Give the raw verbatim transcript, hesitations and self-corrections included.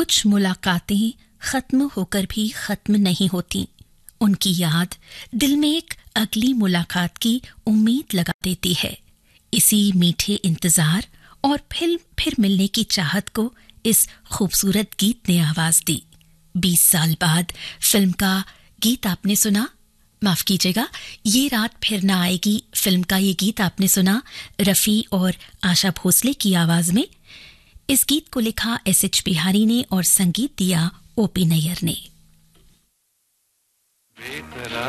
कुछ मुलाकातें खत्म होकर भी खत्म नहीं होती। उनकी याद दिल में एक अगली मुलाकात की उम्मीद लगा देती है। इसी मीठे इंतजार और फिर फिर मिलने की चाहत को इस खूबसूरत गीत ने आवाज दी। बीस साल बाद फिल्म का गीत आपने सुना, माफ कीजिएगा, ये रात फिर ना आएगी फिल्म का ये गीत आपने सुना रफी और आशा भोसले की आवाज में। इस गीत को लिखा एस एच बिहारी ने और संगीत दिया ओ पी नैयर ने।